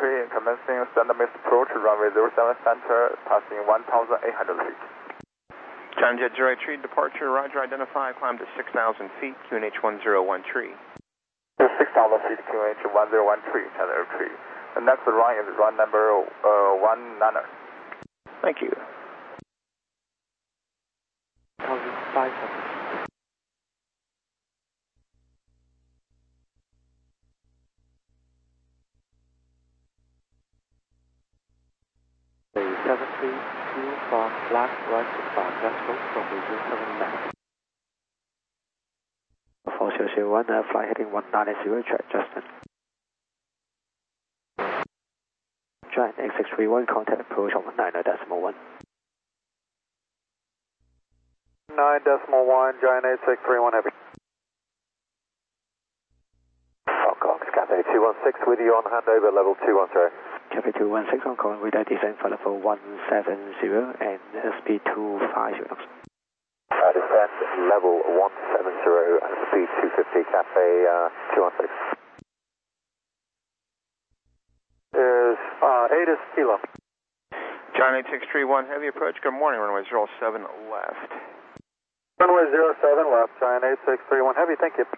tree, commencing standard missed approach, runway 07 center, passing 1,800 feet. China Jet 083, departure, roger, identify, climb to 6,000 feet, QNH 1013. 6,000 feet, QNH 1013, China 083. The next run is run number 19. Thank you. 1,500. The 732 from left right to far, Glasgow from region 7 left. 4001, flight heading 190, track Justin. Giant X631, contact approach on 19.1. 9.1, Giant 8631 Heavy. Hong Kong, Cathay 216 with you on handover level 210. Cathay 216 Hong Kong, with a descent for level 170 and speed 250 knots. Descent level 170 and speed 250, Cathay 216. Is 8 is kilo. John 8631, heavy approach, good morning, runway 07 left. Runway 07 left, Giant 8631 Heavy, thank you.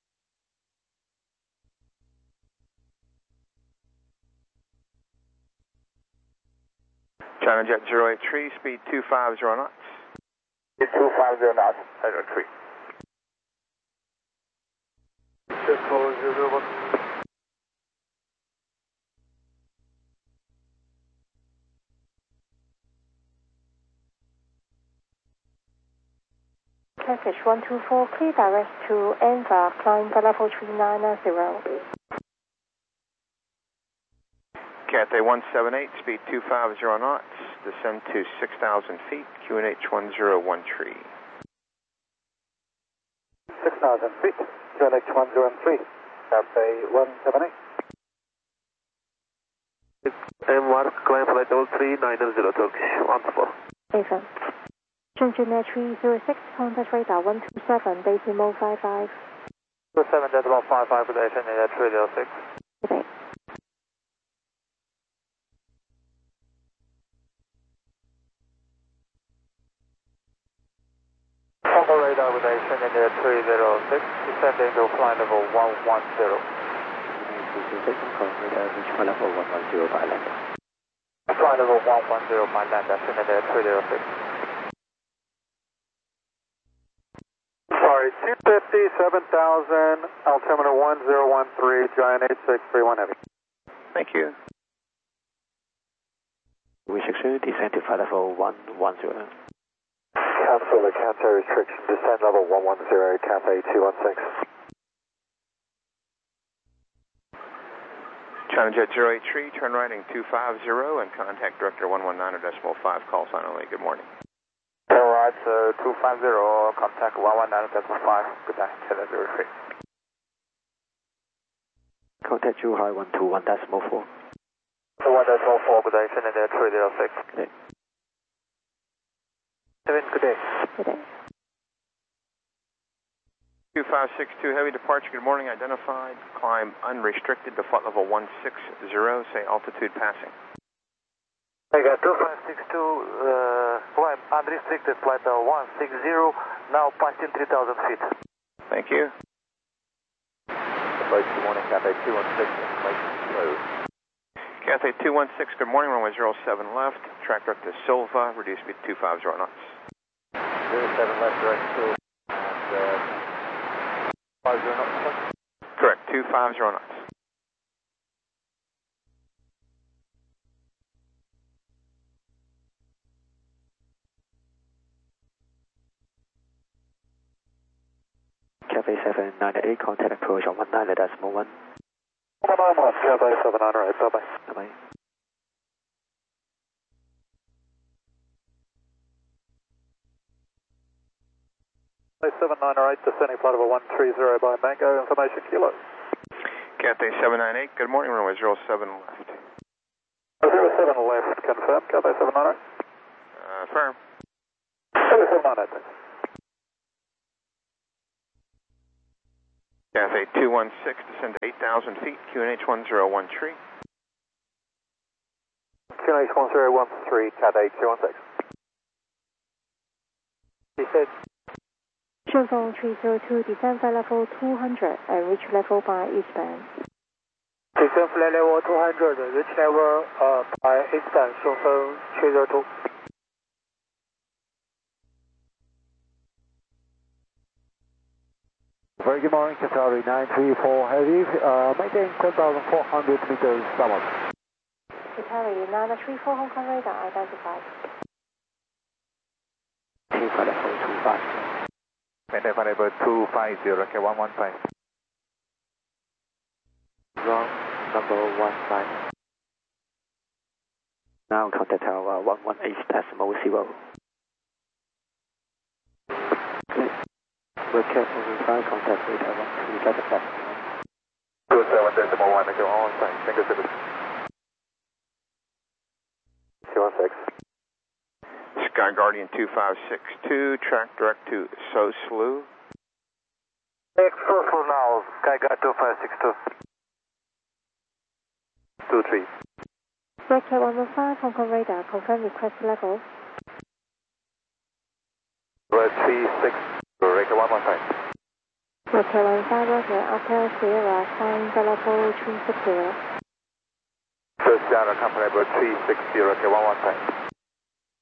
China Jet 083, speed 250 knots. Speed 250 knots, 083. Jet 001. Package 124, clear direct to Anva, climb for level 390. Cathay 178, speed 250 knots, descend to 6,000 feet, QNH 1013. 6,000 feet, QNH 103, Cathay 178. M1, climb flight level 390, Turkish 14. Ava. Junction Air 306, contact radar 127, decimal 55. 27 decimal 55, good day, China Jet 306. Good day. Control radar with a China Jet 306, descending to flight level 110. Flight level 110 by land. Flight level 110 by land, China Jet 306. Sorry, 250, 7,000, altimeter 1013, Giant 8631 Heavy. Thank you. We should descend to flight level 110. Cancel the Cathay restriction, descend level 110, Cathay 216. China Jet 083, turn righting 250 and contact director 119.5, call sign only, good morning. Alright, 250, contact 119.5, good night, China 03. Contact Zhuhai 121.4. 1.4, good day, China 306. Good day. 7, good day. Good day. 2562, heavy departure, good morning, identified, climb unrestricted to flight level 160, say altitude passing. I got 2562, climb unrestricted flight level 160, now passing 3,000 feet. Thank you. Approach, good morning, Cathay 216, information slow. Cathay 216, good morning, runway 07 left, track director Silva, reduce speed 250 knots. 07 left, direct to, and 50 knots. Correct, 250 knots. Cathay 798, contact approach on 19.1. 191, Cathay 798, bye-bye. Bye-bye. Cathay 798, descending flight level 130 by Mango, information kilo. Cathay 798, good morning, runway 07 left. 07 left, confirm, Cathay 798. Firm. Cathay 798, thanks. Cathay 216, descend to 8,000 feet, QNH 1013. QNH 1013, Cat 8216. Descend. Shenzhou 302, descend flight level 200 and reach level by eastbound. Descend flight level 200, reach level by eastbound, Shenzhou 302. Very good morning, Qatari 934 Heavy, maintain 10,400 meters downward. Qatari 934 Hong Kong radar identified. Flight level 250. Maintain flight level 250, K115. Wrong, number 15. Now contact tower 118.0. We're careful to try contact with Tower 277. 27.1, make it all on site. Thank you, City. 216. Sky Guardian 2562, track direct to Soslu. Explosive now, Sky Guard 2562. 23. Red Cat 115 Hong Kong radar, confirm request level. Red 36, Reka 115. Red Cat 15 Roger, Hotel Sierra, flying flight level 360. First down, company number 360, Reka 115.